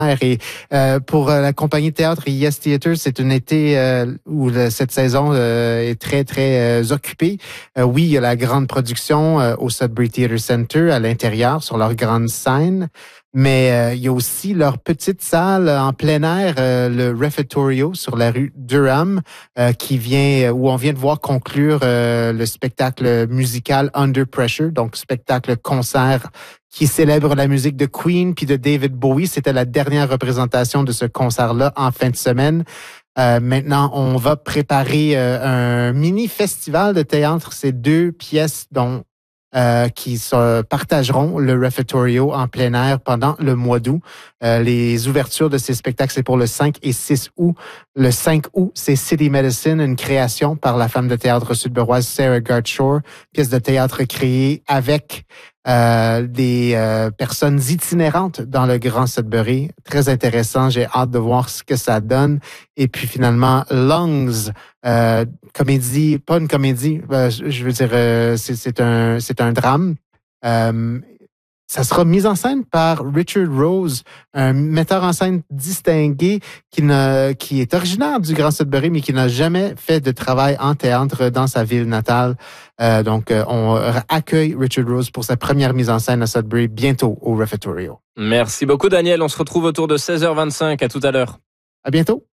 Et pour la compagnie de théâtre Yes Theatre, c'est un été où cette saison est très, très occupée. Oui, il y a la grande production au Sudbury Theatre Center à l'intérieur, sur leur grande scène. Mais il y a aussi leur petite salle en plein air, le Refectorio sur la rue Durham, où on vient de voir conclure le spectacle musical Under Pressure, donc spectacle concert qui célèbre la musique de Queen puis de David Bowie. C'était la dernière représentation de ce concert-là en fin de semaine. Maintenant, on va préparer un mini-festival de théâtre, ces deux pièces qui se partageront le Refectorio en plein air pendant le mois d'août. Les ouvertures de ces spectacles, c'est pour le 5 et 6 août. Le 5 août, c'est City Medicine, une création par la femme de théâtre sudburoise Sarah Gartshore, pièce de théâtre créée avec des personnes itinérantes dans le Grand Sudbury. Très intéressant, j'ai hâte de voir ce que ça donne. Et puis finalement, Lungs, comédie, pas une comédie, je veux dire, c'est un drame. Ça sera mis en scène par Richard Rose, un metteur en scène distingué qui est originaire du Grand Sudbury, mais qui n'a jamais fait de travail en théâtre dans sa ville natale. Donc, on accueille Richard Rose pour sa première mise en scène à Sudbury bientôt au Refectorio. Merci beaucoup, Daniel. On se retrouve autour de 16h25. À tout à l'heure. À bientôt.